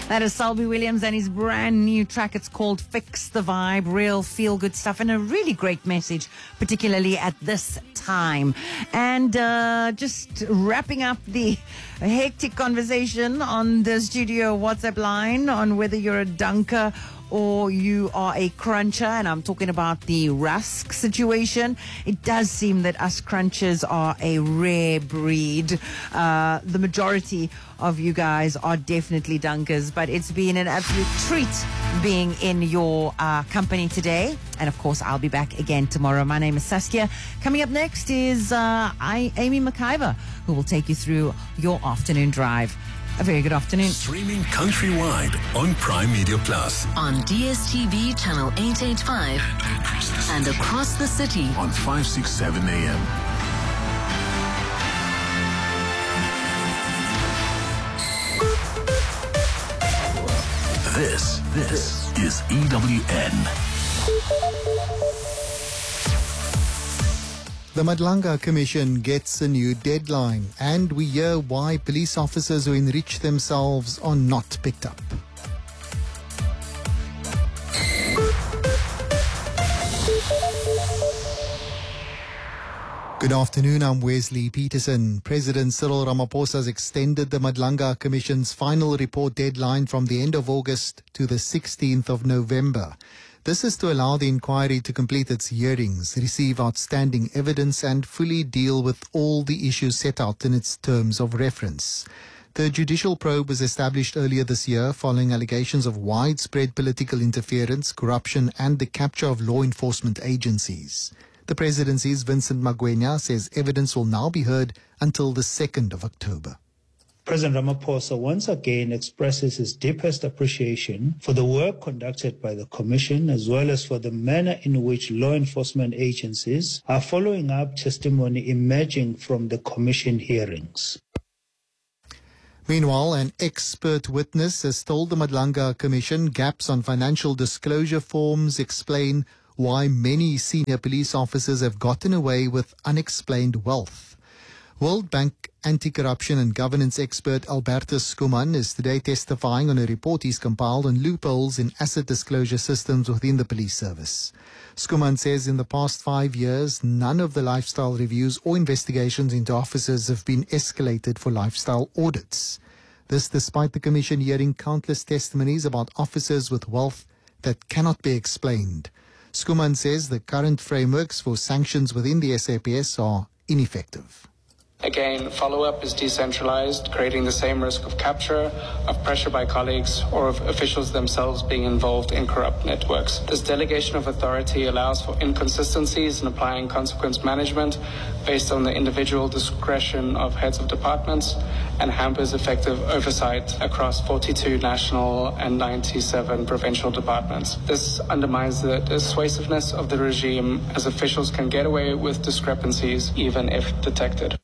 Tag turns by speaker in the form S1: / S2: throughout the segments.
S1: That is Selby Williams and his brand new track. It's called Fix the Vibe. Real feel-good stuff and a really great message, particularly at this time. And just wrapping up the hectic conversation on the studio WhatsApp line on whether you're a dunker or you are a cruncher, and I'm talking about the rusk situation. It does seem that us crunchers are a rare breed. The majority of you guys are definitely dunkers, but it's been an absolute treat being in your company today. And of course, I'll be back again tomorrow. My name is Saskia. Coming up next is Amy McIver, who will take you through your afternoon drive. A very good afternoon.
S2: Streaming countrywide on Prime Media Plus.
S3: On DSTV channel 885 and across the city
S2: On 567 AM. This is EWN.
S4: The Madlanga Commission gets a new deadline, and we hear why police officers who enrich themselves are not picked up. Good afternoon, I'm Wesley Peterson. President Cyril Ramaphosa has extended the Madlanga Commission's final report deadline from the end of August to the 16th of November. This is to allow the inquiry to complete its hearings, receive outstanding evidence, and fully deal with all the issues set out in its terms of reference. The judicial probe was established earlier this year following allegations of widespread political interference, corruption, and the capture of law enforcement agencies. The presidency's Vincent Magwenya says evidence will now be heard until the 2nd of October.
S5: President Ramaphosa once again expresses his deepest appreciation for the work conducted by the Commission, as well as for the manner in which law enforcement agencies are following up testimony emerging from the Commission hearings.
S4: Meanwhile, an expert witness has told the Madlanga Commission gaps on financial disclosure forms explain why many senior police officers have gotten away with unexplained wealth. World Bank anti-corruption and governance expert Albertus Skuman is today testifying on a report he's compiled on loopholes in asset disclosure systems within the police service. Skuman says in the past 5 years, none of the lifestyle reviews or investigations into officers have been escalated for lifestyle audits. This despite the Commission hearing countless testimonies about officers with wealth that cannot be explained. Skuman says the current frameworks for sanctions within the SAPS are ineffective.
S6: Again, follow-up is decentralized, creating the same risk of capture, of pressure by colleagues, or of officials themselves being involved in corrupt networks. This delegation of authority allows for inconsistencies in applying consequence management based on the individual discretion of heads of departments and hampers effective oversight across 42 national and 97 provincial departments. This undermines the dissuasiveness of the regime, as officials can get away with discrepancies even if detected.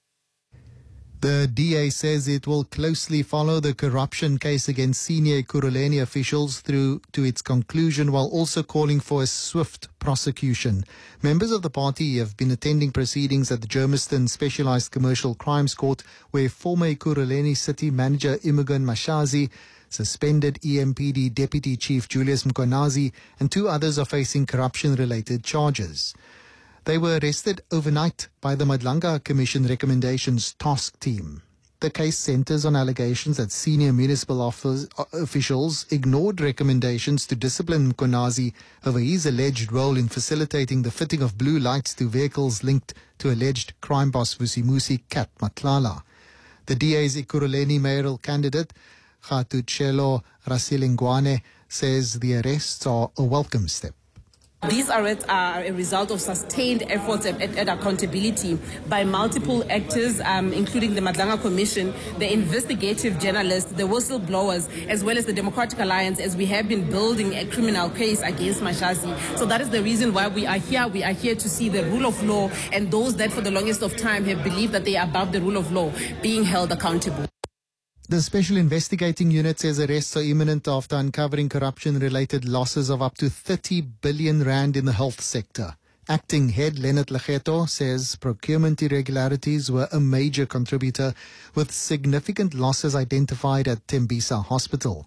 S4: The DA says it will closely follow the corruption case against senior Ekurhuleni officials through to its conclusion, while also calling for a swift prosecution. Members of the party have been attending proceedings at the Germiston Specialized Commercial Crimes Court, where former Ekurhuleni City Manager Imogen Mashazi, suspended EMPD Deputy Chief Julius Mkonazi, and 2 others are facing corruption-related charges. They were arrested overnight by the Madlanga Commission Recommendations Task Team. The case centers on allegations that senior municipal officials ignored recommendations to discipline Mkonazi over his alleged role in facilitating the fitting of blue lights to vehicles linked to alleged crime boss Vusimusi Kat Matlala. The DA's Ekurhuleni mayoral candidate, Khatuchelo Rasilingwane, says the arrests are a welcome step.
S7: These arrests are a result of sustained efforts at accountability by multiple actors, including the Madlanga Commission, the investigative journalists, the whistleblowers, as well as the Democratic Alliance, as we have been building a criminal case against Mashazi. So that is the reason why we are here. We are here to see the rule of law, and those that for the longest of time have believed that they are above the rule of law being held accountable.
S4: The Special Investigating Unit says arrests are imminent after uncovering corruption-related losses of up to 30 billion rand in the health sector. Acting head Leonard Legeto says procurement irregularities were a major contributor, with significant losses identified at Tembisa Hospital.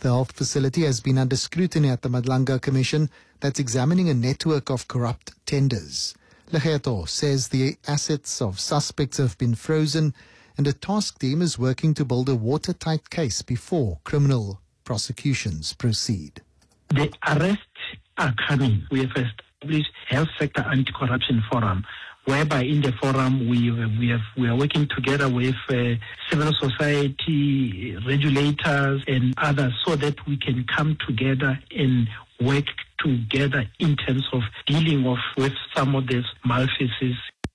S4: The health facility has been under scrutiny at the Madlanga Commission that's examining a network of corrupt tenders. Lekgetho says the assets of suspects have been frozen and a task team is working to build a watertight case before criminal prosecutions proceed.
S8: The arrests are coming. We have established Health Sector Anti-Corruption Forum, whereby in the forum we are working together with civil society, regulators and others so that we can come together and work together in terms of dealing with some of these malfeasance.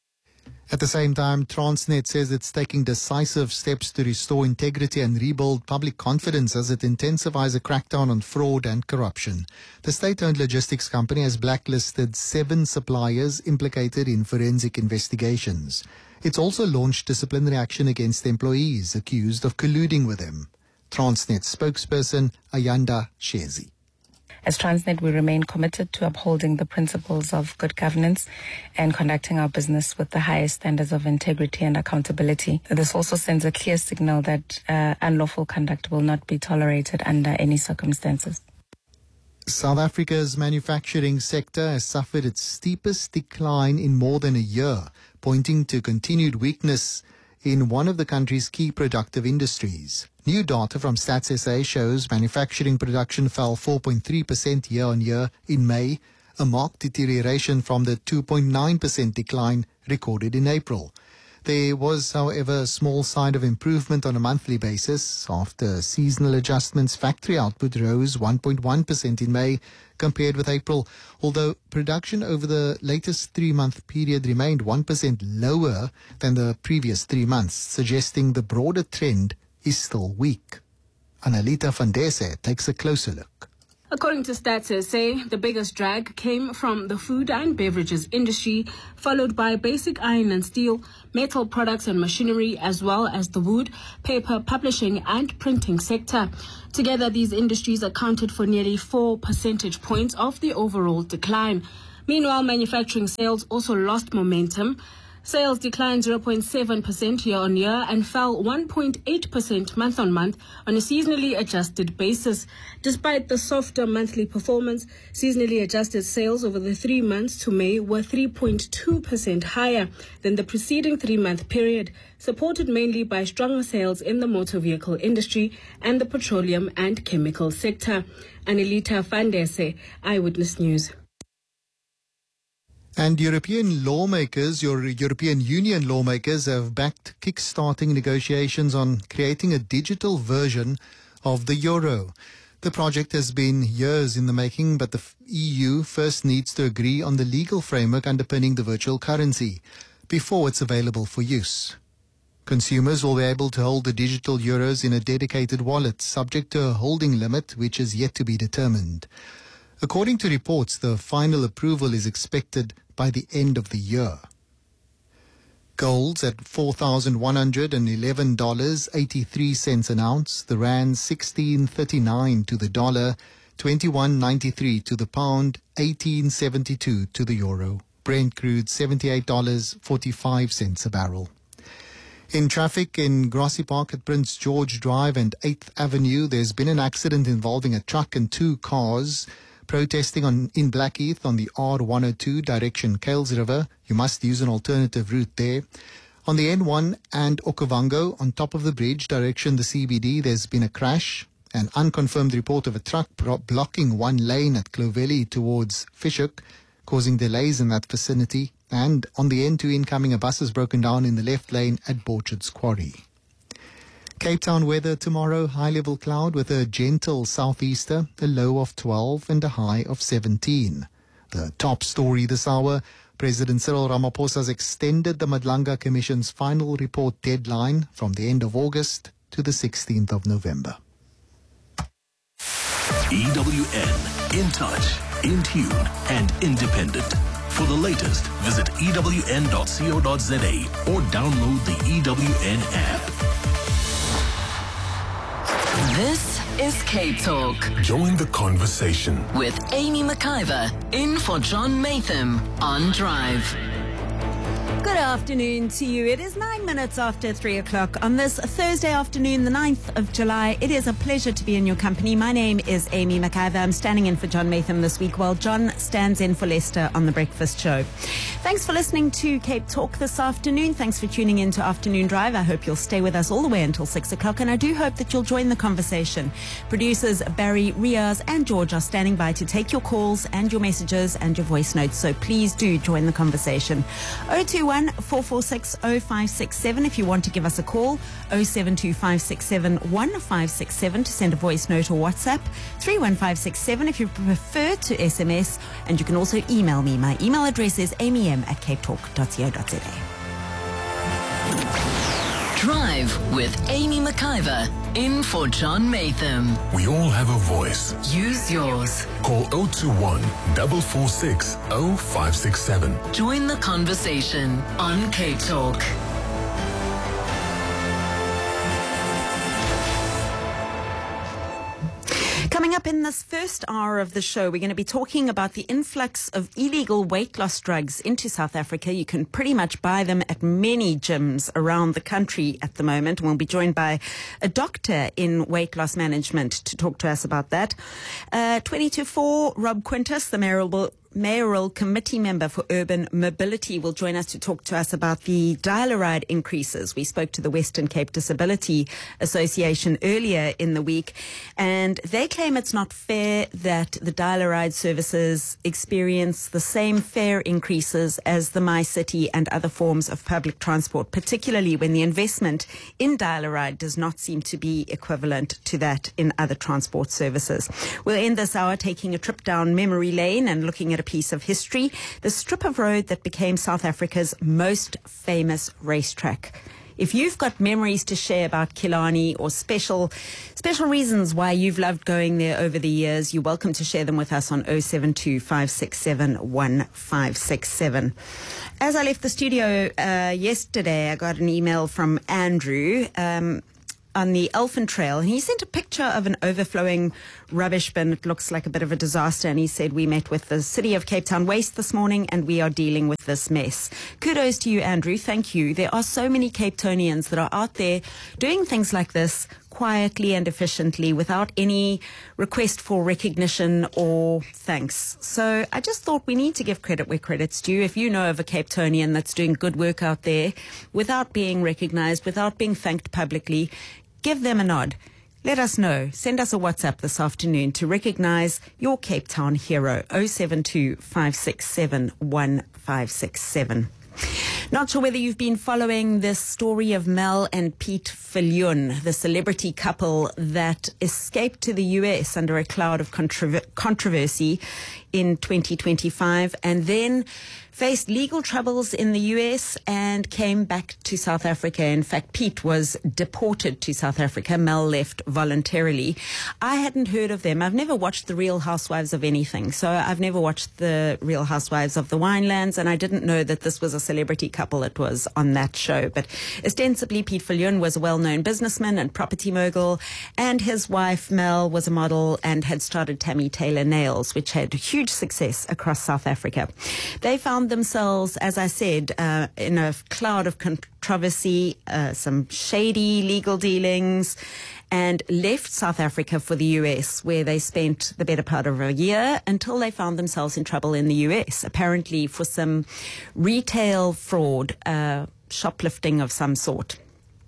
S4: At the same time, Transnet says it's taking decisive steps to restore integrity and rebuild public confidence as it intensifies a crackdown on fraud and corruption. The state-owned logistics company has blacklisted 7 suppliers implicated in forensic investigations. It's also launched disciplinary action against employees accused of colluding with them. Transnet spokesperson Ayanda Shezi.
S9: As Transnet, we remain committed to upholding the principles of good governance and conducting our business with the highest standards of integrity and accountability. This also sends a clear signal that unlawful conduct will not be tolerated under any circumstances.
S4: South Africa's manufacturing sector has suffered its steepest decline in more than a year, pointing to continued weakness in one of the country's key productive industries. New data from Stats SA shows manufacturing production fell 4.3% year-on-year in May, a marked deterioration from the 2.9% decline recorded in April. There was, however, a small sign of improvement on a monthly basis. After seasonal adjustments, factory output rose 1.1% in May compared with April, although production over the latest 3-month period remained 1% lower than the previous 3 months, suggesting the broader trend is still weak. Analita van Dese takes a closer look.
S7: According to Stats SA, the biggest drag came from the food and beverages industry, followed by basic iron and steel, metal products and machinery, as well as the wood, paper, publishing and printing sector. Together, these industries accounted for nearly 4 percentage points of the overall decline. Meanwhile, manufacturing sales also lost momentum. Sales declined 0.7% year-on-year and fell 1.8% month-on-month on a seasonally adjusted basis. Despite the softer monthly performance, seasonally adjusted sales over the 3 months to May were 3.2% higher than the preceding 3-month period, supported mainly by stronger sales in the motor vehicle industry and the petroleum and chemical sector. Anelita van Dese, Eyewitness News.
S4: And European Union lawmakers have backed kickstarting negotiations on creating a digital version of the euro. The project has been years in the making, but the EU first needs to agree on the legal framework underpinning the virtual currency before it's available for use. Consumers will be able to hold the digital euros in a dedicated wallet, subject to a holding limit which is yet to be determined. According to reports, the final approval is expected by the end of the year. Gold's at $4,111.83 an ounce, the rand 16.39 to the dollar, 21.93 to the pound, 18.72 to the euro. Brent crude $78.45 a barrel. In traffic in Grassy Park at Prince George Drive and 8th Avenue, there's been an accident involving a truck and 2 cars. Protesting in Blackheath on the R102 direction Kales River. You must use an alternative route there. On the N1 and Okavango on top of the bridge direction the CBD, there's been a crash. An unconfirmed report of a truck blocking one lane at Clovelly towards Fishhook, causing delays in that vicinity. And on the N2 incoming, a bus has broken down in the left lane at Borchard's Quarry. Cape Town weather tomorrow, high-level cloud with a gentle southeaster, a low of 12 and a high of 17. The top story this hour, President Cyril Ramaphosa has extended the Madlanga Commission's final report deadline from the end of August to the 16th of November.
S2: EWN, in touch, in tune and independent. For the latest, visit ewn.co.za or download the EWN app.
S3: This is Cape Talk
S2: Join the conversation
S3: with Amy McIver in for John Matham on Drive.
S10: Good afternoon to you. It is 9 minutes after 3 o'clock on this Thursday afternoon, the 9th of July. It is a pleasure to be in your company. My name is Amy McIver. I'm standing in for John Matham this week while John stands in for Lester on The Breakfast Show. Thanks for listening to Cape Talk this afternoon. Thanks for tuning in to Afternoon Drive. I hope you'll stay with us all the way until 6 o'clock, and I do hope that you'll join the conversation. Producers Barry, Riaz and George are standing by to take your calls and your messages and your voice notes, so please do join the conversation. 021-446-0567 if you want to give us a call, 072-567-1567 to send a voice note or WhatsApp, 31567 if you prefer to SMS, and you can also email me. My email address is amym@capetalk.co.za.
S3: Drive with Amy McIver. In for John Matham.
S2: We all have a voice.
S3: Use yours.
S2: Call 021-446-0567.
S3: Join the conversation on Cape Talk.
S10: Coming up in this first hour of the show, we're going to be talking about the influx of illegal weight loss drugs into South Africa. You can pretty much buy them at many gyms around the country at the moment. We'll be joined by a doctor in weight loss management to talk to us about that. 20 to 4, Rob Quintus, the Mayoral Committee Member for Urban Mobility, will join us to talk to us about the dial-a-ride increases. We spoke to the Western Cape Disability Association earlier in the week, and they claim it's not fair that the dial-a-ride services experience the same fare increases as the MyCity and other forms of public transport, particularly when the investment in dial-a-ride does not seem to be equivalent to that in other transport services. We'll end this hour taking a trip down memory lane and looking at a piece of history, the strip of road that became South Africa's most famous racetrack. If you've got memories to share about Killarney or special reasons why you've loved going there over the years, you're welcome to share them with us on 072-567-1567. As I left the studio yesterday, I got an email from Andrew on the Elfin Trail, and he sent a picture of an overflowing rubbish bin. It looks like a bit of a disaster, and he said, we met with the City of Cape Town Waste this morning and we are dealing with this mess. Kudos to you, Andrew. Thank you. There are so many Cape Townians that are out there doing things like this quietly and efficiently without any request for recognition or thanks. So I just thought we need to give credit where credit's due. If you know of a Cape Townian that's doing good work out there without being recognized, without being thanked publicly, give them a nod. Let us know. Send us a WhatsApp this afternoon to recognize your Cape Town hero, 072-567-1567. Not sure whether you've been following this story of Mel and Pete Viljoen, the celebrity couple that escaped to the US under a cloud of controversy in 2025 and then faced legal troubles in the US and came back to South Africa. In fact, Pete was deported to South Africa. Mel left voluntarily. I hadn't heard of them. I've never watched The Real Housewives of anything. So I've never watched The Real Housewives of the Winelands, and I didn't know that this was a celebrity couple that was on that show. But ostensibly, Pete Viljoen was a well-known businessman and property mogul, and his wife, Mel, was a model and had started Tammy Taylor Nails, which had huge success across South Africa. They found themselves, as I said, in a cloud of controversy, some shady legal dealings, and left South Africa for the US, where they spent the better part of a year until they found themselves in trouble in the US, apparently for some retail fraud, shoplifting of some sort.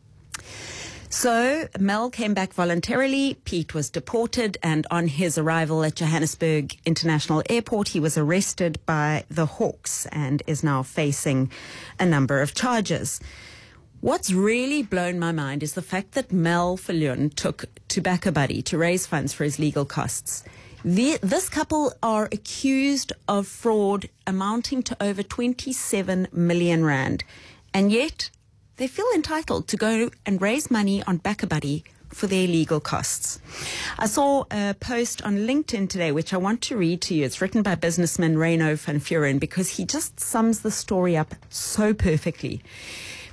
S10: So Mel came back voluntarily, Pete was deported, and on his arrival at Johannesburg International Airport, he was arrested by the Hawks and is now facing a number of charges. What's really blown my mind is the fact that Mel Viljoen took Tobacco Buddy to raise funds for his legal costs. This couple are accused of fraud amounting to over 27 million rand, and yet they feel entitled to go and raise money on BackaBuddy for their legal costs. I saw a post on LinkedIn today, which I want to read to you. It's written by businessman Reno van Vuren because he just sums the story up so perfectly.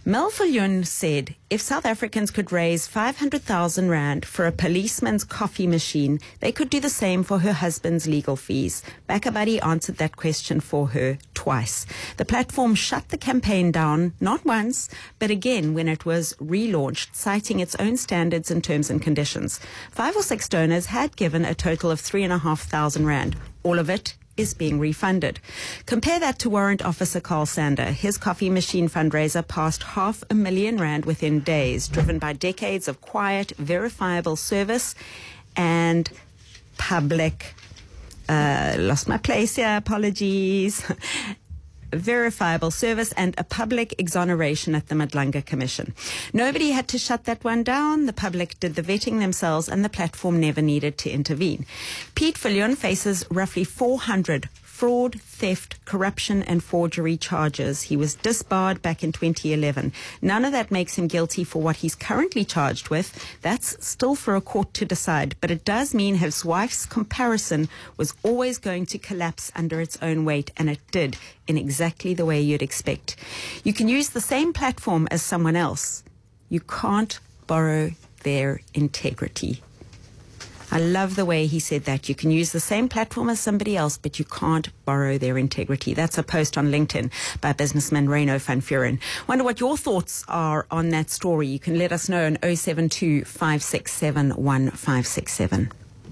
S10: Mel Viljoen said if South Africans could raise 500,000 rand for a policeman's coffee machine, they could do the same for her husband's legal fees. BackaBuddy answered that question for her twice. The platform shut the campaign down, not once, but again when it was relaunched, citing its own standards and terms and conditions. 5 or 6 donors had given a total of 3,500 rand. All of it is being refunded. Compare that to Warrant Officer Carl Sander. His coffee machine fundraiser passed 500,000 rand within days, driven by decades of quiet, verifiable service and public, lost my place here, apologies, verifiable service and a public exoneration at the Madlanga Commission. Nobody had to shut that one down. The public did the vetting themselves and the platform never needed to intervene. Pete Viljoen faces roughly 400 fraud, theft, corruption and forgery charges. He was disbarred back in 2011. None of that makes him guilty for what he's currently charged with. That's still for a court to decide, but it does mean his wife's comparison was always going to collapse under its own weight, and it did in exactly the way you'd expect. You can use the same platform as someone else. You can't borrow their integrity. I love the way he said that. You can use the same platform as somebody else, but you can't borrow their integrity. That's a post on LinkedIn by businessman Reno van Vuren. Wonder what your thoughts are on that story. You can let us know on 072 567 1567.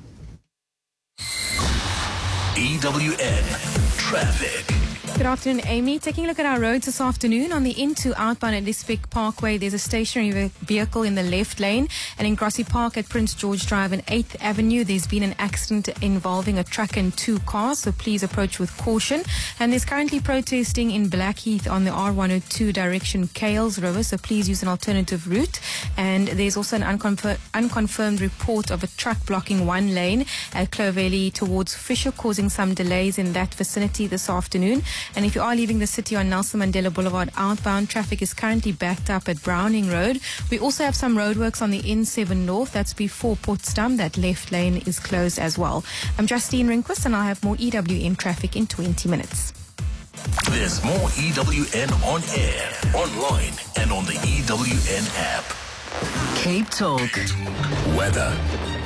S2: EWN Traffic.
S11: Good afternoon, Amy. Taking a look at our roads this afternoon. On the into outbound at District Parkway, there's a stationary vehicle in the left lane. And in Grassy Park at Prince George Drive and 8th Avenue, there's been an accident involving a truck and 2 cars. So please approach with caution. And there's currently protesting in Blackheath on the R102 direction Kales River. So please use an alternative route. And there's also an unconfirmed report of a truck blocking one lane at Clovelly towards Fisher, causing some delays in that vicinity this afternoon. And if you are leaving the city on Nelson Mandela Boulevard outbound, traffic is currently backed up at Browning Road. We also have some roadworks on the N7 North. That's before Potsdam. That left lane is closed as well. I'm Justine Rehnquist, and I'll have more EWN traffic in 20 minutes.
S2: There's more EWN on air, online, and on the EWN app.
S3: Cape Talk.
S2: Weather.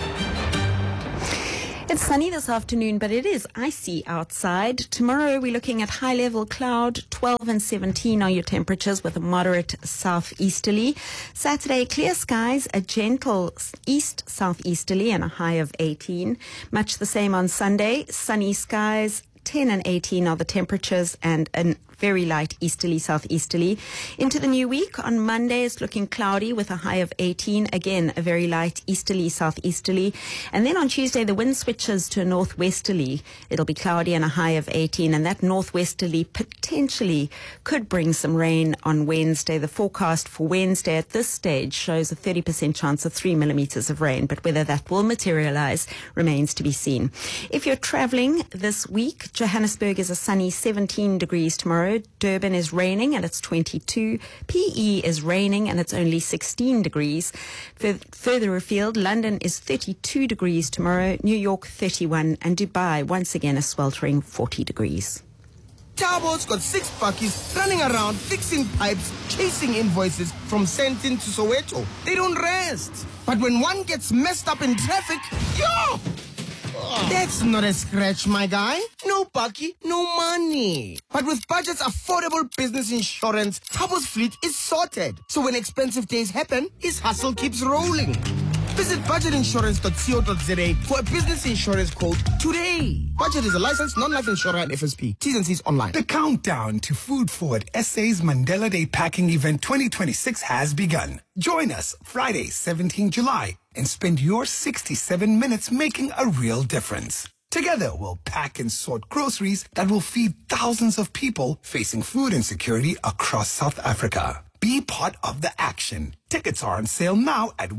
S10: It's sunny this afternoon, but it is icy outside. Tomorrow we're looking at high-level cloud. 12 and 17 are your temperatures with a moderate southeasterly. Saturday, clear skies, a gentle east-southeasterly and a high of 18. Much the same on Sunday. Sunny skies, 10 and 18 are the temperatures, and an very light easterly, southeasterly. Into the new week, on Monday, it's looking cloudy with a high of 18. Again, a very light easterly, southeasterly. And then on Tuesday, the wind switches to a northwesterly. It'll be cloudy and a high of 18. And that northwesterly potentially could bring some rain on Wednesday. The forecast for Wednesday at this stage shows a 30% chance of 3 millimeters of rain. But whether that will materialize remains to be seen. If you're traveling this week, Johannesburg is a sunny 17 degrees tomorrow. Durban is raining and it's 22. PE is raining and it's only 16 degrees. Further afield, London is 32 degrees tomorrow, New York 31, and Dubai once again a sweltering 40 degrees.
S12: Tabo's got 6 buckies running around fixing pipes, chasing invoices from Sentin to Soweto. They don't rest. But when one gets messed up in traffic, yo! That's not a scratch, my guy. No bucky, no money. But with Budget's affordable business insurance, Tabo's fleet is sorted. So when expensive days happen, his hustle keeps rolling. Visit budgetinsurance.co.za for a business insurance quote today. Budget is a licensed non-life insurer and FSP. T's and C's online.
S13: The countdown to Food Forward SA's Mandela Day Packing Event 2026 has begun. Join us Friday, 17 July, and spend your 67 minutes making a real difference. Together, we'll pack and sort groceries that will feed thousands of people facing food insecurity across South Africa. Be part of the action. Tickets are on sale now at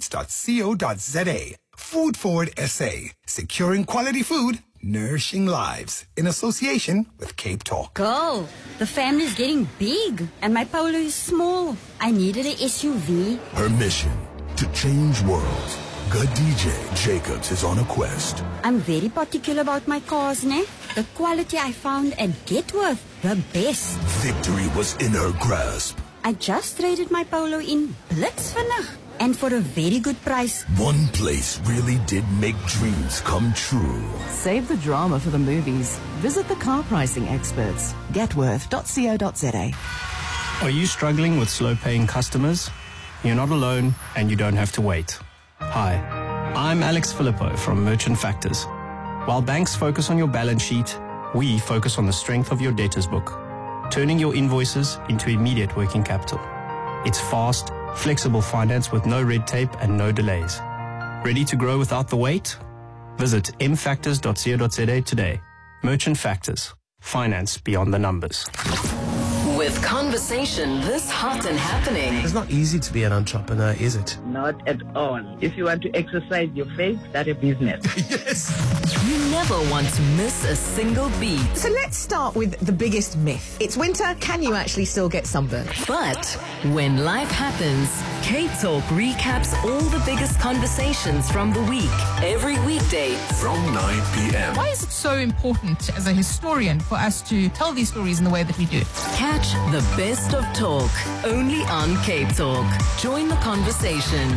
S13: webtickets.co.za. Food Forward SA. Securing quality food, nourishing lives. In association with Cape Talk.
S14: Girl, the family's getting big and my Polo is small. I needed an SUV.
S2: Her mission, to change worlds. Good DJ Jacobs is on a quest.
S14: I'm very particular about my cars, ne? The quality I found at Getworth, the best.
S2: Victory was in her grasp.
S14: I just traded my Polo in blitzvinnig and for a very good price.
S2: One place really did make dreams come true.
S15: Save the drama for the movies. Visit the car pricing experts. Getworth.co.za.
S16: Are you struggling with slow-paying customers? You're not alone, and you don't have to wait. Hi, I'm Alex Filippo from Merchant Factors. While banks focus on your balance sheet, we focus on the strength of your debtors book, turning your invoices into immediate working capital. It's fast, flexible finance with no red tape and no delays. Ready to grow without the wait? Visit mfactors.co.za today. Merchant Factors. Finance beyond the numbers.
S3: With conversation this hot and happening.
S17: It's not easy to be an entrepreneur, is it?
S18: Not at all. If you want to exercise your faith, start a business.
S17: Yes.
S3: You never want to miss a single beat.
S19: So let's start with the biggest myth. It's winter, can you actually still get sunburned?
S3: But when life happens, Cape Talk recaps all the biggest conversations from the week, every weekday
S2: from 9 p.m.
S20: Why is it so important as a historian for us to tell these stories in the way that we do?
S3: Catch the best of talk only on Cape Talk. Join the conversation.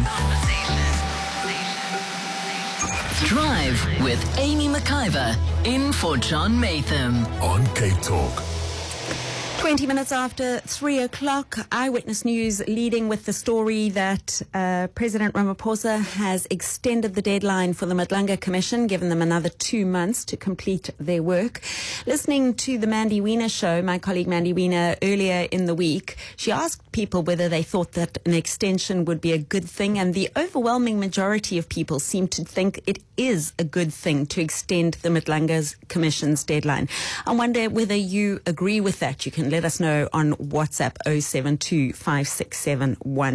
S3: Drive with Amy McIver in for John Matham
S2: on Cape Talk.
S10: 20 minutes after 3 o'clock, Eyewitness News leading with the story that President Ramaphosa has extended the deadline for the Madlanga Commission, given them another 2 months to complete their work. Listening to the Mandy Wiener show, my colleague Mandy Wiener, earlier in the week, she asked people whether they thought that an extension would be a good thing, and the overwhelming majority of people seem to think it is a good thing to extend the Madlanga Commission's deadline. I wonder whether you agree with that. You can let us know on WhatsApp 072 567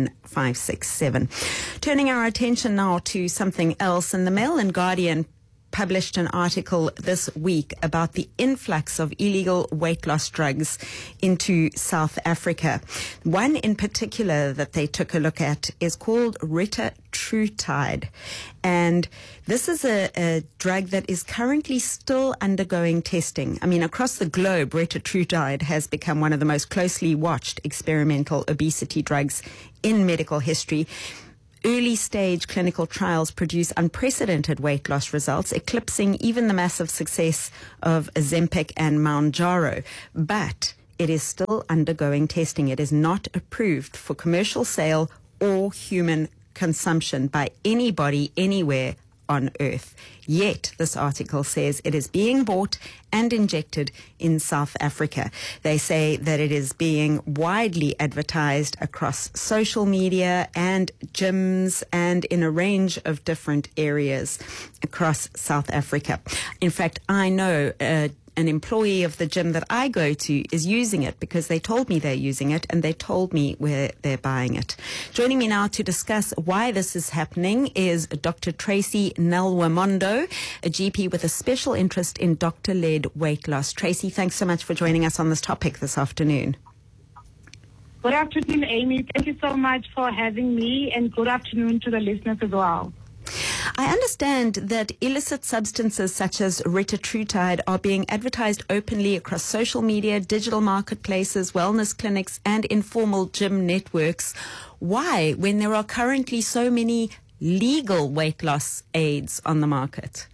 S10: 1567. Turning our attention now to something else, and the Mail and Guardian published an article this week about the influx of illegal weight loss drugs into South Africa. One in particular that they took a look at is called retatrutide. And this is a drug that is currently still undergoing testing. I mean, across the globe, retatrutide has become one of the most closely watched experimental obesity drugs in medical history. Early-stage clinical trials produce unprecedented weight loss results, eclipsing even the massive success of Ozempic and Mounjaro. But it is still undergoing testing. It is not approved for commercial sale or human consumption by anybody anywhere on Earth. Yet, this article says it is being bought and injected in South Africa. They say that it is being widely advertised across social media and gyms and in a range of different areas across South Africa. In fact, I know an employee of the gym that I go to is using it because they told me they're using it and they told me where they're buying it. Joining me now to discuss why this is happening is Dr. Tracy Nelwamondo, a GP with a special interest in doctor-led weight loss. Tracy, thanks so much for joining us on this topic this afternoon.
S21: Good afternoon, Amy. Thank you so much for having me, and good afternoon to the listeners as well.
S10: I understand that illicit substances such as retatrutide are being advertised openly across social media, digital marketplaces, wellness clinics, and informal gym networks. Why, when there are currently so many legal weight loss aids on the market?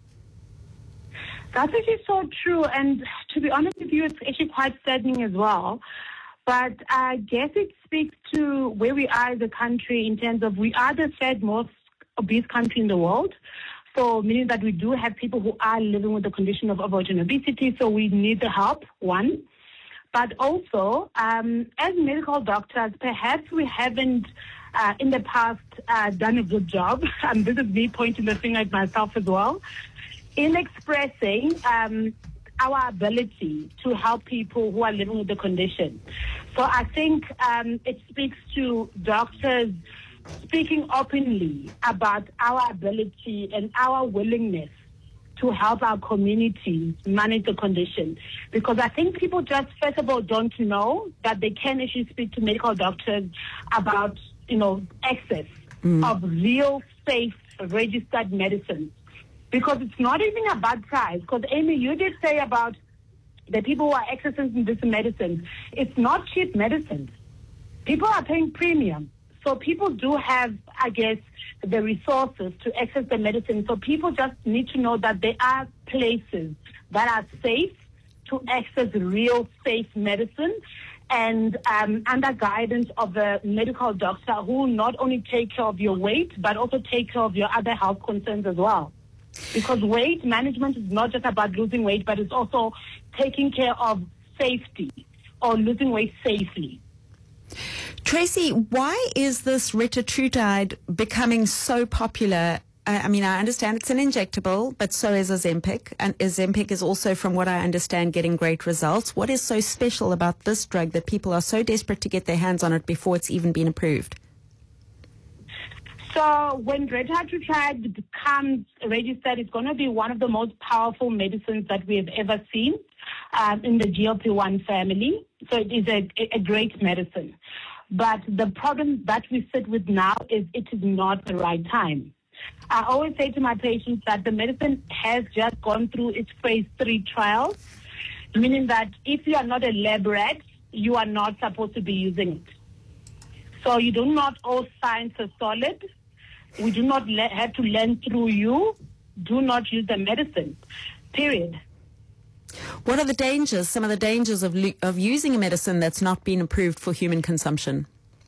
S21: That's actually so true, and to be honest with you, it's actually quite saddening as well. But I guess it speaks to where we are as a country in terms of we are the third most obese country in the world. So meaning that we do have people who are living with the condition of avoiding obesity, so we need the help, one. But also, as medical doctors, perhaps we haven't in the past done a good job, and this is me pointing the finger at myself as well, in expressing our ability to help people who are living with the condition. So I think it speaks to doctors speaking openly about our ability and our willingness to help our community manage the condition. Because I think people just, first of all, don't know that they can actually speak to medical doctors about, access of real, safe, registered medicines. Because it's not even about price. Because, Amy, you did say about the people who are accessing this medicine. It's not cheap medicine. people are paying premium. So people do have, I guess, the resources to access the medicine. So people just need to know that there are places that are safe to access real safe medicine, and under guidance of a medical doctor who will not only take care of your weight, but also take care of your other health concerns as well. Because weight management is not just about losing weight, but it's also taking care of safety or losing weight safely.
S10: Tracy, why is this retatrutide becoming so popular? I mean, I understand it's an injectable, but so is Ozempic. And Ozempic is also, from what I understand, getting great results. What is so special about this drug that people are so desperate to get their hands on it before it's even been approved?
S21: So when retatrutide becomes registered, it's going to be one of the most powerful medicines that we have ever seen in the GLP-1 family. So it is a great medicine. But the problem that we sit with now is it is not the right time. I always say to my patients that the medicine has just gone through its phase 3 trials, meaning that if you are not a lab rat, you are not supposed to be using it. So you do not owe science a solid. We do not have to learn through you. Do not use the medicine, period.
S10: What are the dangers, some of the dangers of using a medicine that's not been approved for human consumption?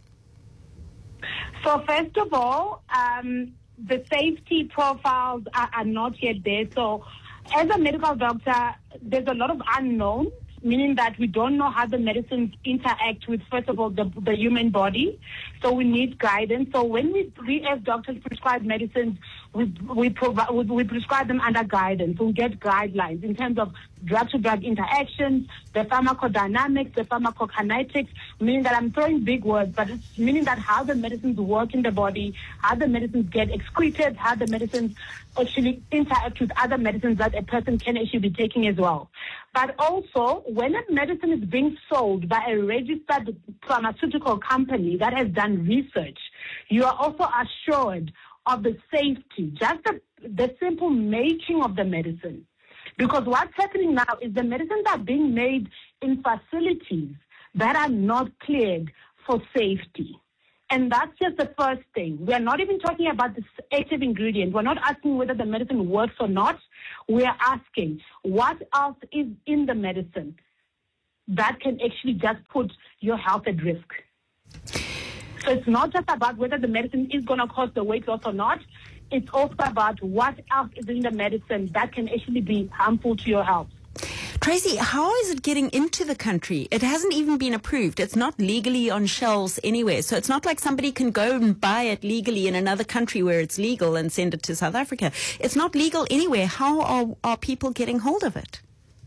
S21: So first of all, the safety profiles are not yet there. So as a medical doctor, there's a lot of unknown, meaning that we don't know how the medicines interact with, first of all, the human body. So we need guidance. So when we as doctors prescribe medicines, we prescribe them under guidance. So we get guidelines in terms of drug-to-drug interactions, the pharmacodynamics, the pharmacokinetics, meaning that I'm throwing big words, but it's meaning that how the medicines work in the body, how the medicines get excreted, how the medicines actually interact with other medicines that a person can actually be taking as well. But also, when a medicine is being sold by a registered pharmaceutical company that has done research, you are also assured of the safety, just the simple making of the medicine. Because what's happening now is the medicines are being made in facilities that are not cleared for safety. And that's just the first thing. We are not even talking about the active ingredient. We're not asking whether the medicine works or not. We are asking what else is in the medicine that can actually just put your health at risk. So it's not just about whether the medicine is going to cause the weight loss or not. It's also about what else is in the medicine that can actually be harmful to your health.
S10: Tracy, how is it getting into the country? It hasn't even been approved. It's not legally on shelves anywhere. So it's not like somebody can go and buy it legally in another country where it's legal and send it to South Africa. It's not legal anywhere. How are people getting hold of it?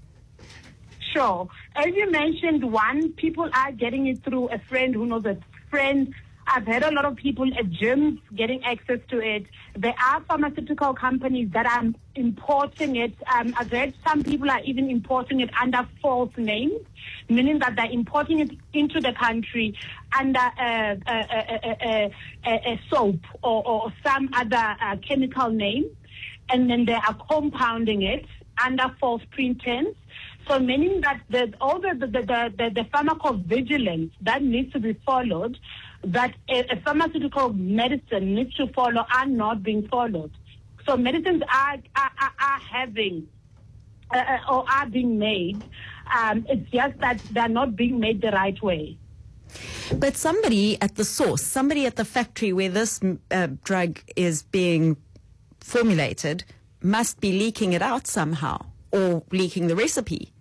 S21: Sure. As you mentioned, people are getting it through a friend who knows a friend. I've had a lot of people at gyms getting access to it. There are pharmaceutical companies that are importing it. I've heard some people are even importing it under false names, meaning that they're importing it into the country under a soap or some other chemical name, and then they are compounding it under false pretense. So meaning that all the pharmacovigilance that needs to be followed, that a pharmaceutical medicine needs to follow, are not being followed. So medicines are having or are being made. It's just that they're not being made the right way.
S10: But somebody at the source, somebody at the factory where this drug is being formulated, must be leaking it out somehow, or leaking the recipe.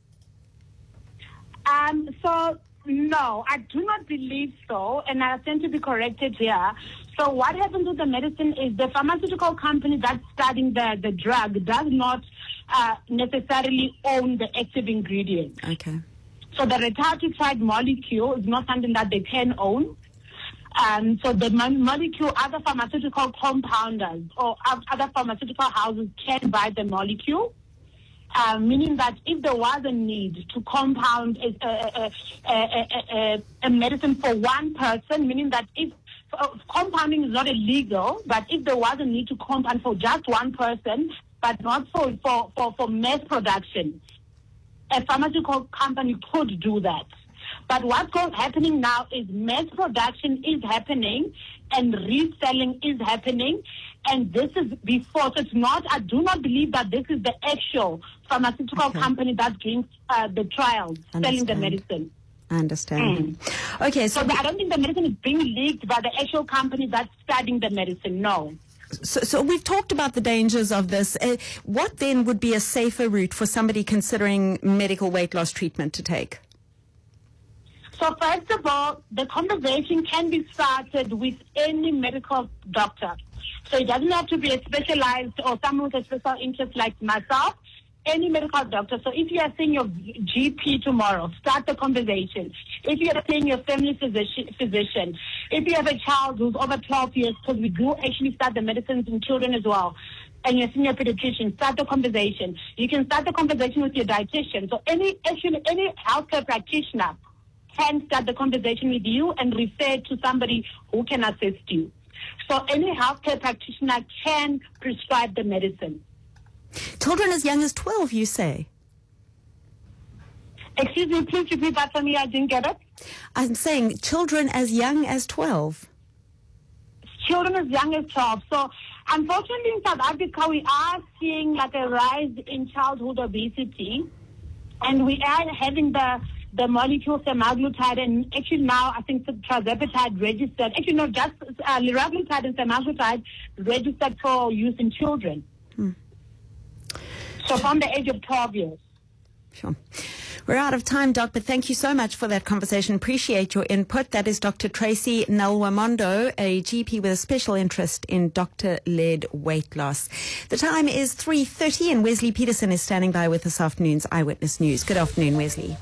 S21: So no, I do not believe so, and I tend to be corrected here. So what happens with the medicine is the pharmaceutical company that's studying the drug does not necessarily own the active ingredient.
S10: Okay.
S21: So the retatrutide molecule is not something that they can own. So the molecule, other pharmaceutical compounders or other pharmaceutical houses can buy the molecule. Meaning that if there was a need to compound a medicine for one person, meaning that if compounding is not illegal, but if there was a need to compound for just one person, but not for mass production, a pharmaceutical company could do that. But what's happening now is mass production is happening and reselling is happening. And this is before. So it's not, I do not believe that this is the actual pharmaceutical company that's doing the trials, selling the medicine.
S10: I understand. Okay, so
S21: I don't think the medicine is being leaked by the actual company that's studying the medicine, no.
S10: So we've talked about the dangers of this. What then would be a safer route for somebody considering medical weight loss treatment to take?
S21: So first of all, the conversation can be started with any medical doctor. So it doesn't have to be a specialized or someone with a special interest like myself. Any medical doctor. So if you are seeing your GP tomorrow, start the conversation. If you are seeing your family physician, if you have a child who's over 12 years, because we do actually start the medicines in children as well, and you're seeing a pediatrician, start the conversation. You can start the conversation with your dietitian. So any healthcare practitioner can start the conversation with you and refer to somebody who can assist you. So any healthcare practitioner can prescribe the medicine.
S10: Children as young as 12, you say?
S21: Excuse me, please repeat that for me. I didn't get it.
S10: I'm saying children as young as 12.
S21: Children as young as 12. So, unfortunately, in South Africa, we are seeing like a rise in childhood obesity. And we are having the molecule semaglutide, and actually now I think tirzepatide registered. Actually, not just liraglutide and semaglutide registered for use in children. So from the age of 12 years.
S10: Sure. We're out of time, Doc, but thank you so much for that conversation. Appreciate your input. That is Dr. Tracy Nalwamondo, a GP with a special interest in doctor-led weight loss. The time is 3:30 and Wesley Peterson is standing by with this afternoon's Eyewitness News. Good afternoon, Wesley.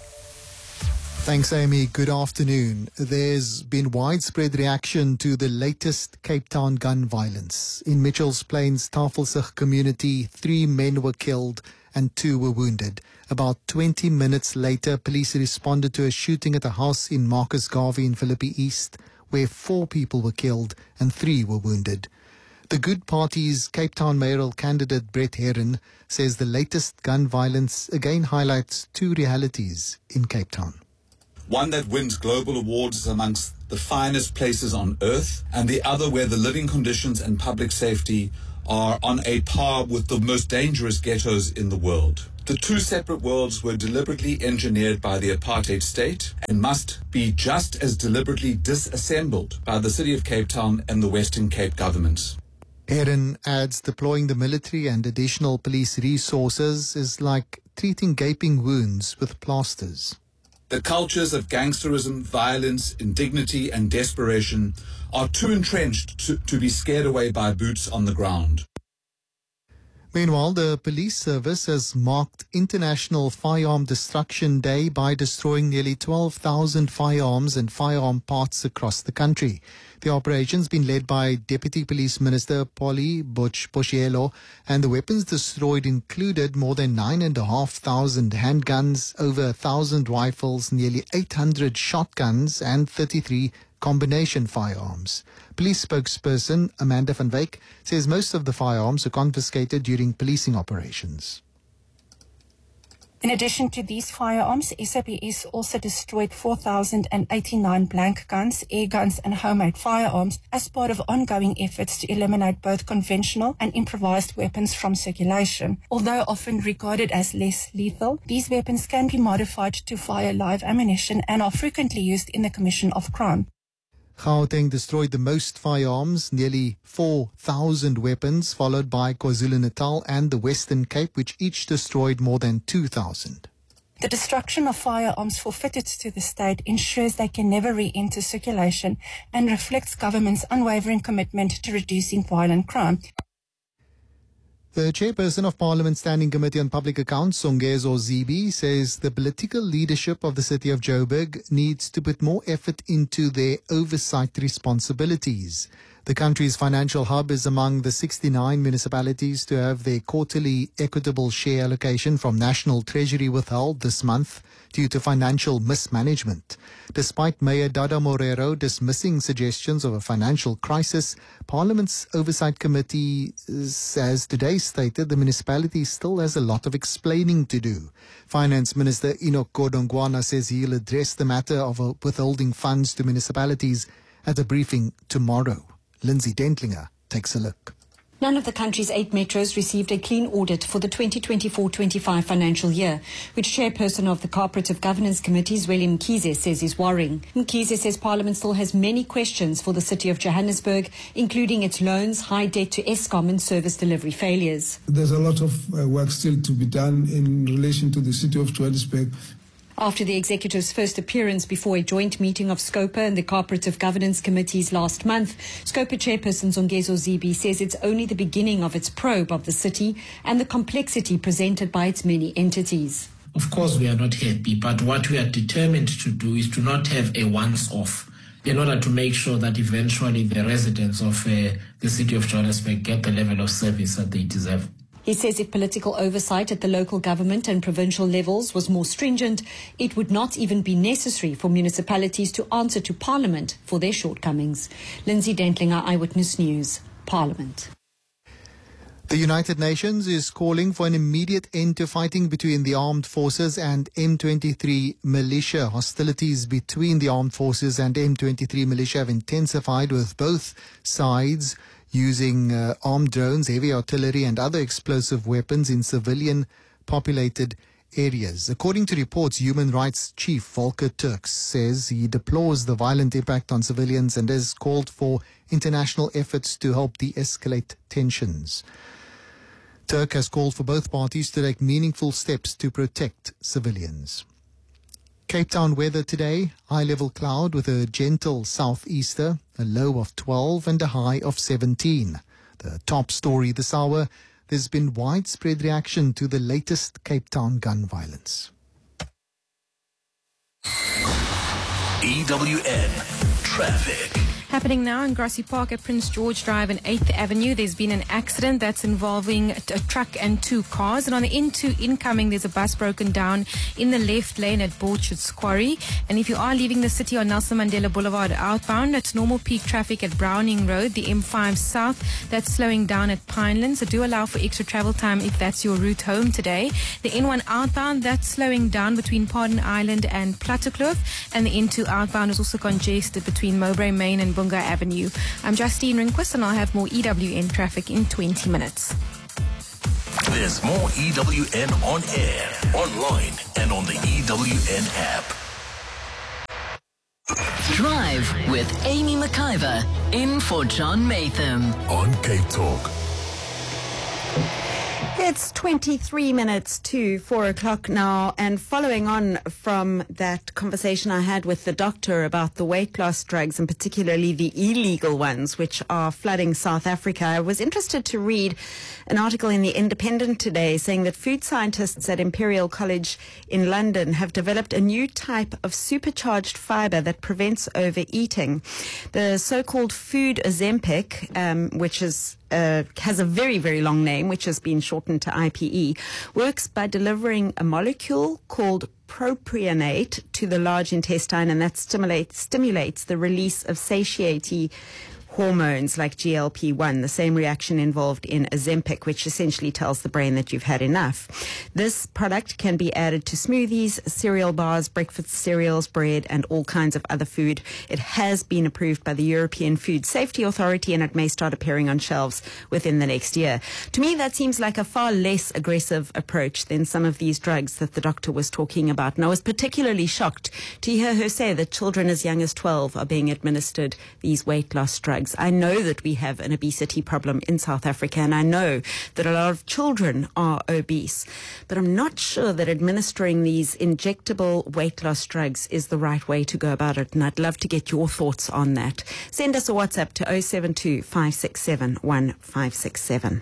S4: Thanks, Amy. Good afternoon. There's been widespread reaction to the latest Cape Town gun violence. In Mitchells Plain's Tafelsig community, 3 men were killed and 2 were wounded. About 20 minutes later, police responded to a shooting at a house in Marcus Garvey in Philippi East, where 4 people were killed and 3 were wounded. The Good Party's Cape Town mayoral candidate Brett Herron says the latest gun violence again highlights 2 realities in Cape Town.
S1: One that wins global awards amongst the finest places on earth, and the other where the living conditions and public safety are on a par with the most dangerous ghettos in the world. The 2 separate worlds were deliberately engineered by the apartheid state and must be just as deliberately disassembled by the City of Cape Town and the Western Cape governments.
S4: Herron adds deploying the military and additional police resources is like treating gaping wounds with plasters.
S1: The cultures of gangsterism, violence, indignity and desperation are too entrenched to be scared away by boots on the ground.
S4: Meanwhile, the police service has marked International Firearm Destruction Day by destroying nearly 12,000 firearms and firearm parts across the country. The operation's been led by Deputy Police Minister Polly Boshielo, and the weapons destroyed included more than 9,500 handguns, over 1,000 rifles, nearly 800 shotguns and 33 combination firearms. Police spokesperson Amanda van Wyk says most of the firearms were confiscated during policing operations.
S22: In addition to these firearms, SAPS also destroyed 4,089 blank guns, air guns and homemade firearms as part of ongoing efforts to eliminate both conventional and improvised weapons from circulation. Although often regarded as less lethal, these weapons can be modified to fire live ammunition and are frequently used in the commission of crime.
S4: Gauteng destroyed the most firearms, nearly 4,000 weapons, followed by KwaZulu-Natal and the Western Cape, which each destroyed more than 2,000.
S22: The destruction of firearms forfeited to the state ensures they can never re-enter circulation and reflects government's unwavering commitment to reducing violent crime.
S4: The chairperson of Parliament's Standing Committee on Public Accounts, Songezo Zibi, says the political leadership of the city of Joburg needs to put more effort into their oversight responsibilities. The country's financial hub is among the 69 municipalities to have their quarterly equitable share allocation from National Treasury withheld this month due to financial mismanagement. Despite Mayor Dada Morero dismissing suggestions of a financial crisis, Parliament's Oversight Committee has today stated the municipality still has a lot of explaining to do. Finance Minister Enoch Godongwana says he'll address the matter of withholding funds to municipalities at a briefing tomorrow. Lindsay Dentlinger takes a look.
S5: None of the country's 8 metros received a clean audit for the 2024-25 financial year, which chairperson of the Cooperative Governance Committee, Zweli Mkhize, says is worrying. Mkhize says Parliament still has many questions for the city of Johannesburg, including its loans, high debt to Eskom and service delivery failures.
S6: There's a lot of work still to be done in relation to the city of Johannesburg.
S5: After the executive's first appearance before a joint meeting of SCOPA and the Cooperative Governance Committees last month, SCOPA chairperson Zongezo Zibi says it's only the beginning of its probe of the city and the complexity presented by its many entities.
S23: Of course, we are not happy, but what we are determined to do is to not have a once-off in order to make sure that eventually the residents of the city of Johannesburg get the level of service that they deserve.
S5: He says if political oversight at the local government and provincial levels was more stringent, it would not even be necessary for municipalities to answer to Parliament for their shortcomings. Lindsay Dentlinger, Eyewitness News, Parliament.
S4: The United Nations is calling for an immediate end to fighting between the armed forces and M23 militia. Hostilities between the armed forces and M23 militia have intensified, with both sides using armed drones, heavy artillery and other explosive weapons in civilian populated areas. According to reports, Human Rights Chief Volker Turk says he deplores the violent impact on civilians and has called for international efforts to help de-escalate tensions. Turk has called for both parties to take meaningful steps to protect civilians. Cape Town weather today, high-level cloud with a gentle southeaster, a low of 12 and a high of 17. The top story this hour, there's been widespread reaction to the latest Cape Town gun violence.
S2: EWN Traffic.
S11: Happening now in Grassy Park at Prince George Drive and 8th Avenue. There's been an accident that's involving a truck and 2 cars. And on the incoming, there's a bus broken down in the left lane at Borchard's Quarry. And if you are leaving the city on Nelson Mandela Boulevard outbound, it's normal peak traffic at Browning Road, the M5 South. That's slowing down at Pinelands. So do allow for extra travel time if that's your route home today. The N1 outbound, that's slowing down between Pardon Island and Plattekloof. And the N2 outbound is also congested between Mowbray Main and Bunga Avenue. I'm Justine Rinquist and I'll have more EWN traffic in 20 minutes.
S2: There's more EWN on air, online and on the EWN app.
S3: Drive with Amy McIver, in for John Matham.
S2: On Cape Talk.
S10: It's 23 minutes to 4 o'clock now, and following on from that conversation I had with the doctor about the weight loss drugs, and particularly the illegal ones, which are flooding South Africa, I was interested to read an article in The Independent today saying that food scientists at Imperial College in London have developed a new type of supercharged fiber that prevents overeating. The so-called food Ozempic, which is has a very, very long name, which has been shortened to IPE, works by delivering a molecule called propionate to the large intestine, and that stimulates the release of satiety hormones like GLP-1, the same reaction involved in Ozempic, which essentially tells the brain that you've had enough. This product can be added to smoothies, cereal bars, breakfast cereals, bread, and all kinds of other food. It has been approved by the European Food Safety Authority, and it may start appearing on shelves within the next year. To me, that seems like a far less aggressive approach than some of these drugs that the doctor was talking about. And I was particularly shocked to hear her say that children as young as 12 are being administered these weight loss drugs. I know that we have an obesity problem in South Africa, and I know that a lot of children are obese, but I'm not sure that administering these injectable weight loss drugs is the right way to go about it, and I'd love to get your thoughts on that. Send us a WhatsApp to 072 567 1567.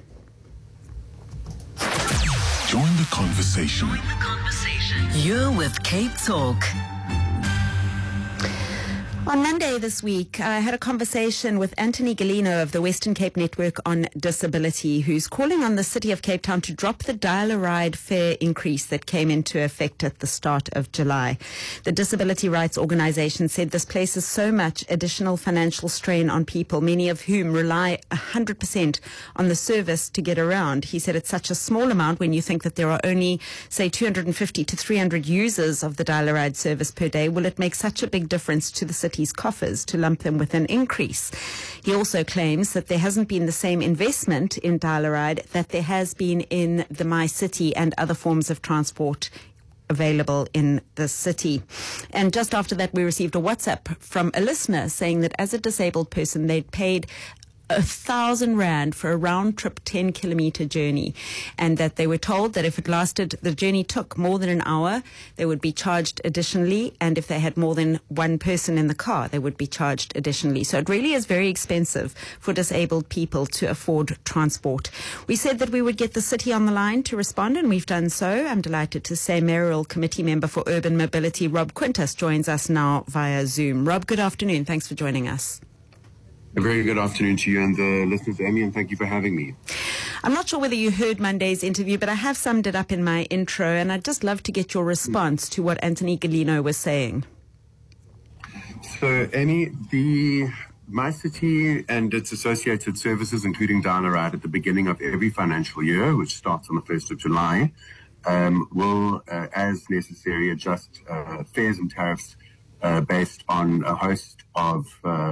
S2: Join the conversation.
S3: You're with Cape Talk.
S10: On Monday this week, I had a conversation with Anthony Galino of the Western Cape Network on Disability, who's calling on the City of Cape Town to drop the dial-a-ride fare increase that came into effect at the start of July. The Disability Rights Organisation said this places so much additional financial strain on people, many of whom rely 100% on the service to get around. He said it's such a small amount when you think that there are only, say, 250 to 300 users of the dial-a-ride service per day. Will it make such a big difference to the city's coffers to lump them with an increase? He also claims that there hasn't been the same investment in dial-a-ride that there has been in the My City and other forms of transport available in the city. And just after that, we received a WhatsApp from a listener saying that as a disabled person, they'd paid 1,000 rand for a round trip 10-kilometer journey, and that they were told that if it lasted, the journey took more than an hour, they would be charged additionally, and if they had more than one person in the car, they would be charged additionally. So it really is very expensive for disabled people to afford transport. We said that we would get the city on the line to respond, and we've done so. I'm delighted to say Mayoral Committee Member for Urban Mobility, Rob Quintus, joins us now via Zoom. Rob, good afternoon. Thanks for joining us.
S7: A very good afternoon to you and the listeners, Amy, and thank you for having me.
S10: I'm not sure whether you heard Monday's interview, but I have summed it up in my intro, and I'd just love to get your response to what Anthony Galino was saying.
S7: So, Amy, the My City and its associated services, including dial-a-ride at the beginning of every financial year, which starts on the 1st of July, will, as necessary, adjust fares and tariffs based on a host of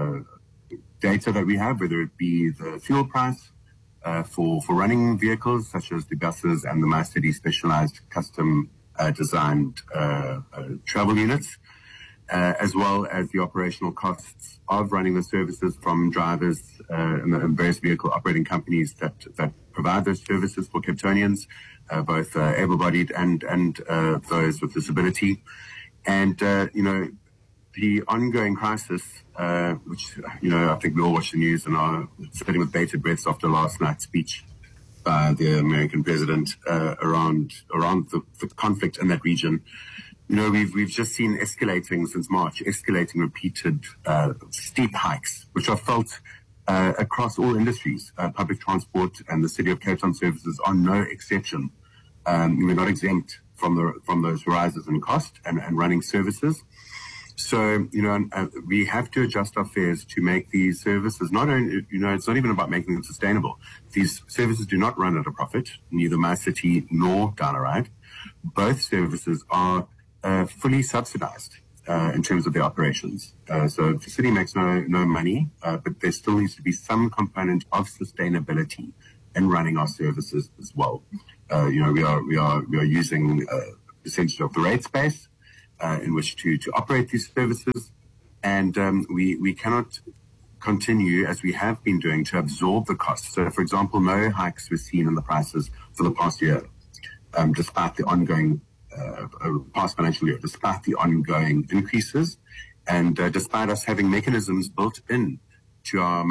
S7: data that we have, whether it be the fuel price for running vehicles, such as the buses and the My City specialized custom designed travel units, as well as the operational costs of running the services from drivers and various vehicle operating companies that provide those services for Capetonians, both able-bodied and those with disability. And, the ongoing crisis, which, I think we all watch the news and are sitting with bated breaths after last night's speech by the American president around the conflict in that region. We've just seen escalating since March, repeated steep hikes, which are felt across all industries. Public transport and the City of Cape Town services are no exception. We're not exempt from those rises in cost and running services. So, we have to adjust our fares to make these services not only, it's not even about making them sustainable. These services do not run at a profit, neither My City nor dial-a-ride. Both services are fully subsidized in terms of their operations. So the city makes no money, but there still needs to be some component of sustainability in running our services as well. We are using a percentage of the rate space in which to operate these services, and we cannot continue, as we have been doing, to absorb the costs. So, for example, no hikes were seen in the prices for the past year, despite the ongoing past financial year, despite the ongoing increases, and despite us having mechanisms built in to our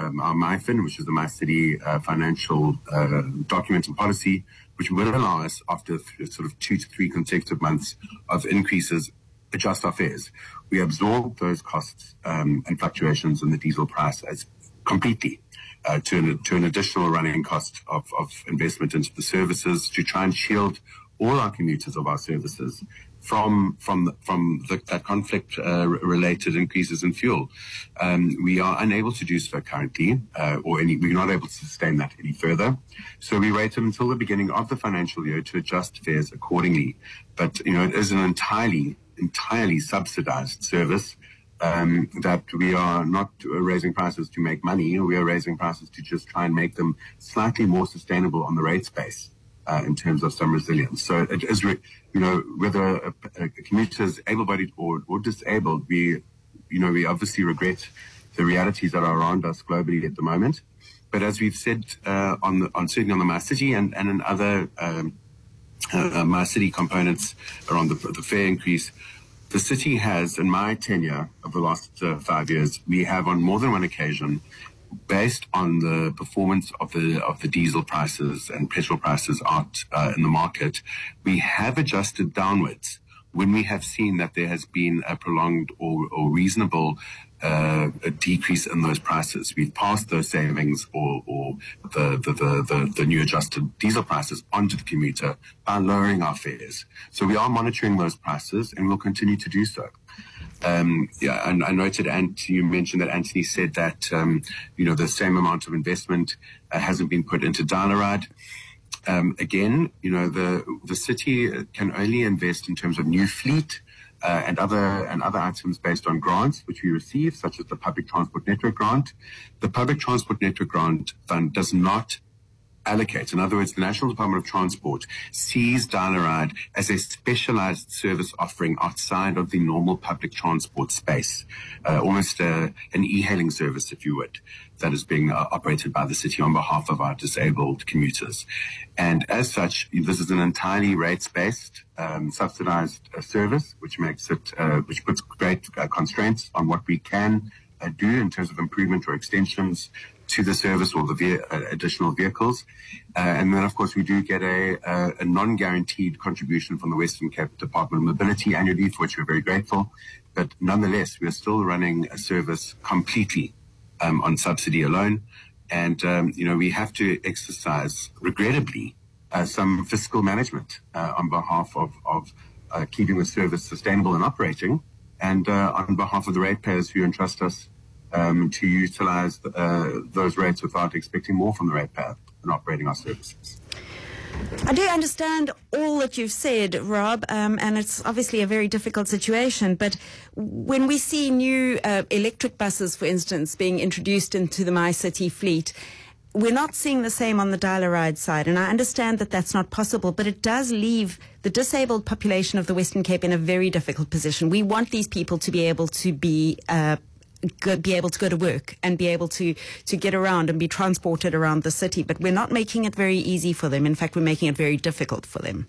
S7: MyFin, which is the My City financial document and policy, which will allow us, after sort of 2 to 3 consecutive months of increases, adjust our fares. We absorb those costs and fluctuations in the diesel price as completely to an additional running cost of investment into the services to try and shield all our commuters of our services from that conflict related increases in fuel. We are unable to do so currently, we're not able to sustain that any further. So we waited until the beginning of the financial year to adjust fares accordingly. But it is an entirely subsidized service. That we are not raising prices to make money. We are raising prices to just try and make them slightly more sustainable on the rate space. In terms of some resilience. So it is, whether a commuter is able-bodied or disabled, we obviously regret the realities that are around us globally at the moment. But as we've said, certainly on the My City and in other My City components around the fare increase, the city has, in my tenure of the last 5 years, we have on more than one occasion, based on the performance of the diesel prices and petrol prices out in the market, we have adjusted downwards when we have seen that there has been a prolonged or reasonable a decrease in those prices, we've passed those savings or the new adjusted diesel prices onto the commuter by lowering our fares. So we are monitoring those prices and we'll continue to do so. And I noted, and you mentioned that Anthony said that, the same amount of investment hasn't been put into Dial-A-Ride. Again, the city can only invest in terms of new fleet and other items based on grants which we receive, such as the Public Transport Network Grant. The Public Transport Network Grant Fund does not allocate. In other words, the National Department of Transport sees Dial-A-Ride as a specialized service offering outside of the normal public transport space, almost an e-hailing service, if you would, that is being operated by the city on behalf of our disabled commuters. And as such, this is an entirely rates-based, subsidized service, which makes it, which puts great constraints on what we can do in terms of improvement or extensions to the service or the additional vehicles. And then, of course, we do get a non-guaranteed contribution from the Western Cape Department of Mobility annually, for which we're very grateful. But nonetheless, we are still running a service completely on subsidy alone. And, we have to exercise, regrettably, some fiscal management on behalf of keeping the service sustainable and operating, and on behalf of the ratepayers who entrust us to utilize those rates without expecting more from the ratepayer in operating our services.
S10: I do understand all that you've said, Rob, and it's obviously a very difficult situation. But when we see new electric buses, for instance, being introduced into the MyCity fleet, we're not seeing the same on the Dial-A-Ride side. And I understand that that's not possible, but it does leave the disabled population of the Western Cape in a very difficult position. We want these people to be able to be able to go to work and be able to get around and be transported around the city. But we're not making it very easy for them. In fact, we're making it very difficult for them.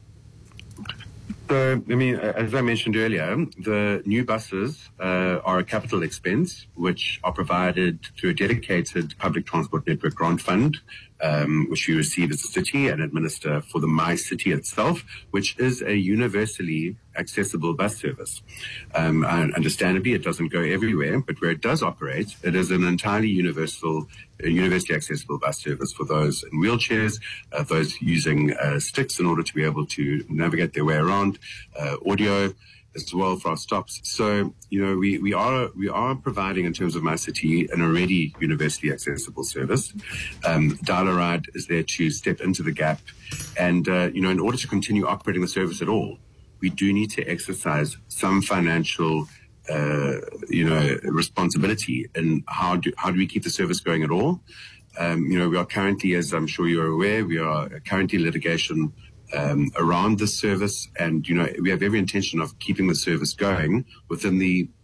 S7: So, as I mentioned earlier, the new buses are a capital expense, which are provided through a dedicated Public Transport Network Grant Fund, which we receive as a city and administer for the MyCity itself, which is a universally accessible bus service. And understandably, it doesn't go everywhere, but where it does operate, it is an entirely universally accessible bus service for those in wheelchairs, those using sticks in order to be able to navigate their way around, audio as well for our stops. So, we are providing, in terms of MyCity, an already universally accessible service. Dial-A-Ride is there to step into the gap. And, in order to continue operating the service at all, we do need to exercise some financial, responsibility in how do we keep the service going at all. We are currently, as I'm sure you're aware, we are currently in litigation around this service, and we have every intention of keeping the service going within the